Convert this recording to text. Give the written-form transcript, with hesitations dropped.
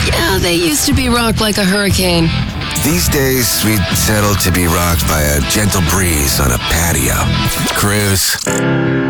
Yeah, they used to be rocked like a hurricane. These days, we'd settle to be rocked by a gentle breeze on a patio. Cruise.